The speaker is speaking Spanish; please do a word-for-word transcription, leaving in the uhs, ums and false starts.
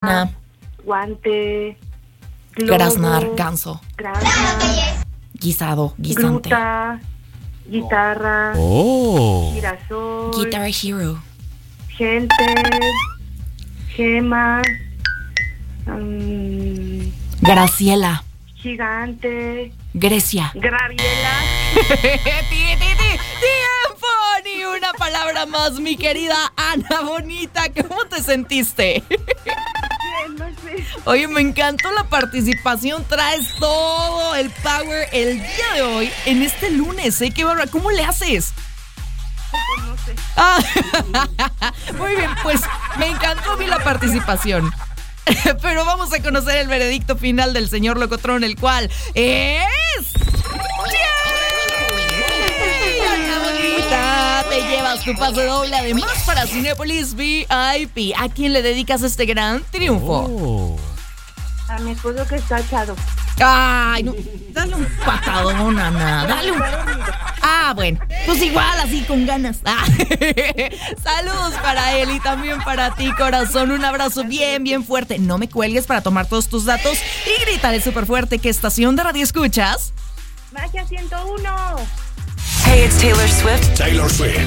Gallina. Guante. Globo, Graznar, ganso. Graznar. Guisado, guisante. Gruta. Guitarra. Oh. Girasol. Guitar Hero. Gente. Gema. Um, Graciela. gigante. Grecia. Graviela. Ti, ti, ti, ¡Tiempo! Ni una palabra más, mi querida Ana Bonita. ¿Cómo te sentiste? Bien, no sé. Oye, me encantó la participación. Traes todo el power el día de hoy, en este lunes, ¿eh? Qué bárbaro. ¿Cómo le haces? No sé. Ah, muy bien, pues me encantó a mí la participación. Pero vamos a conocer el veredicto final del señor Locotrón, el cual es... Ana Bonita, te llevas tu pase doble, además para Cinépolis V I P. ¿A quién le dedicas este gran triunfo? Oh. A mi esposo que está echado. Ay, no, dale un patadón, Ana, dale un... Ah, bueno, pues igual, así con ganas. Ah. Saludos para él y también para ti, corazón. Un abrazo bien, bien fuerte. No me cuelgues para tomar todos tus datos y grítale súper fuerte. ¿Qué estación de radio escuchas? Magia ciento uno. Hey, it's Taylor Swift. Taylor Swift.